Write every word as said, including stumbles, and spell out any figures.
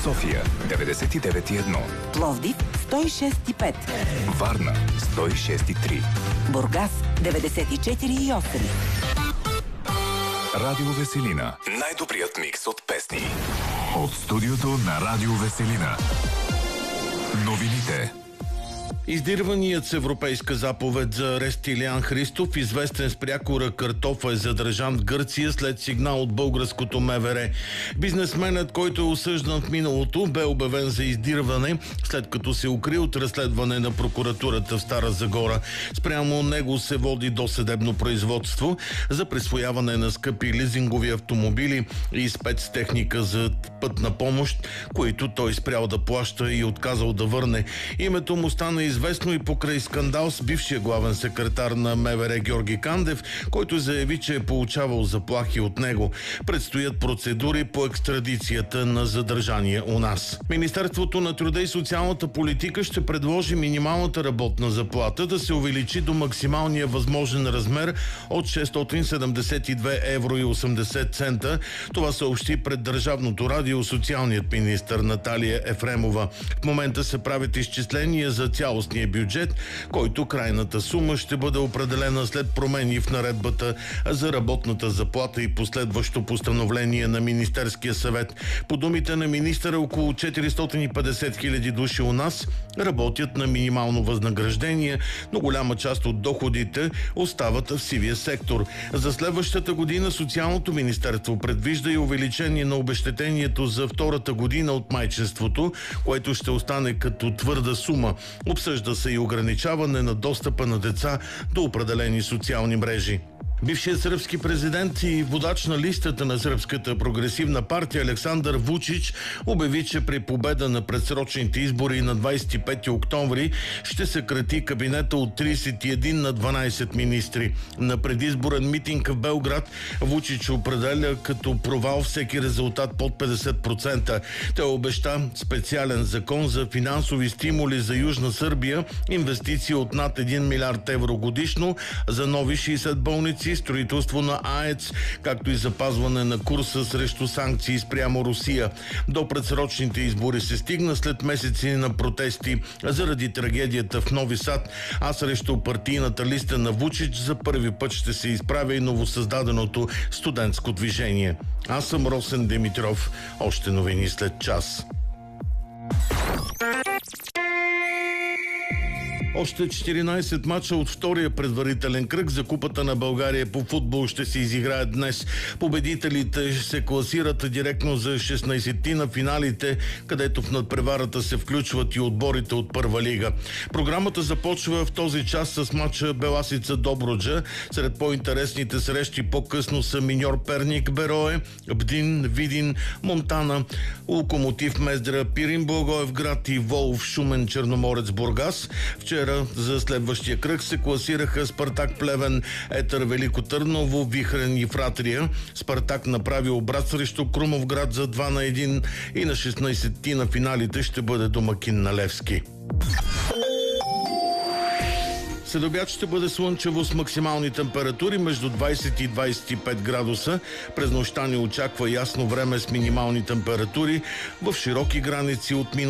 София деветдесет и девет и едно, Пловдив сто и шест и пет, Варна сто и шест и три, Бургас деветдесет и четири и осем. Радио Веселина. Най-добрият микс от песни. От студиото на Радио Веселина. Новините. Издирваният с европейска заповед за арест Илиян Христов, известен с прякора Картофа, е задържан в Гърция след сигнал от българското МВР. Бизнесменът, който е осъждан в миналото, бе обявен за издирване, след като се укри от разследване на прокуратурата в Стара Загора. Спрямо него се води досъдебно производство за присвояване на скъпи лизингови автомобили и спецтехника за пътна помощ, които той спрял да плаща и отказал да върне. Името му стана известно и покрай скандал с бившия главен секретар на МВР Георги Кандев, който заяви, че е получавал заплахи от него. Предстоят процедури по екстрадицията на задържания у нас. Министерството на труда и социалната политика ще предложи минималната работна заплата да се увеличи до максималния възможен размер от шестстотин седемдесет и две евро и осемдесет цента. Това съобщи пред Държавното радио социалният министър Наталия Ефремова. В момента се правят изчисления за цялостния бюджет, който крайната сума ще бъде определена след промени в наредбата за работната заплата и последващо постановление на Министерския съвет. По думите на министъра, около четиристотин и петдесет хиляди души у нас работят на минимално възнаграждение, но голяма част от доходите остават в сивия сектор. За следващата година Социалното министерство предвижда и увеличение на обезщетението за втората година от майчинството, което ще остане като твърда сума. Обсъжда се и ограничаване на достъпа на деца до определени социални мрежи. Бившият сръбски президент и водач на листата на Сръбската прогресивна партия Александър Вучич обяви, че при победа на предсрочните избори на двадесет и пети октомври ще съкрати кабинета от тридесет и един на дванадесет министри. На предизборен митинг в Белград Вучич определя като провал всеки резултат под петдесет процента. Той обеща специален закон за финансови стимули за Южна Сърбия, инвестиции от над един милиард евро годишно за нови шейсет болници, строителство на АЕЦ, както и запазване на курса срещу санкции спрямо Русия. До предсрочните избори се стигна след месеци на протести заради трагедията в Нови Сад, а срещу партийната листа на Вучич за първи път ще се изправя и новосъздаденото студентско движение. Аз съм Росен Димитров. Още новини след час. Още четиринадесет мача от втория предварителен кръг за Купата на България по футбол ще се изиграят днес. Победителите се класират директно за шестнадесетти на финалите, където в надпреварата се включват и отборите от първа лига. Програмата започва в този час с мача Беласица Добруджа. Сред по-интересните срещи по-късно са Миньор Перник Берое, Бдин, Видин, Монтана, Локомотив Мездра, Пирин Благоевград и Волов Шумен Черноморец Бургас. Вчера за следващия кръг се класираха Спартак Плевен, Етър Велико Търново, Вихрен и Фратрия. Спартак направи обрат срещу Крумовград за два на един и на шестнадесетти на финалите ще бъде домакин на Левски. Следобед ще бъде слънчево с максимални температури между двадесет и двадесет и пет градуса. През нощта ни очаква ясно време с минимални температури в широки граници от минус